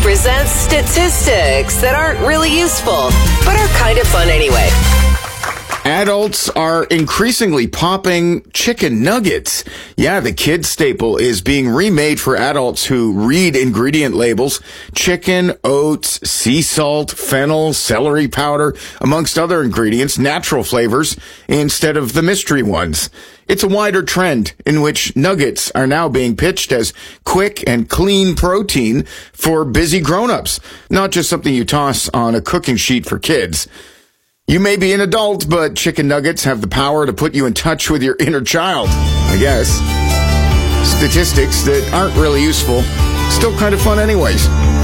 presents statistics that aren't really useful, but are kind of fun anyway. Adults are increasingly popping chicken nuggets. Yeah, the kid staple is being remade for adults who read ingredient labels. Chicken, oats, sea salt, fennel, celery powder, amongst other ingredients, natural flavors, instead of the mystery ones. It's a wider trend in which nuggets are now being pitched as quick and clean protein for busy grown-ups, not just something you toss on a cooking sheet for kids. You may be an adult, but chicken nuggets have the power to put you in touch with your inner child, I guess. Statistics that aren't really useful, still kind of fun anyways.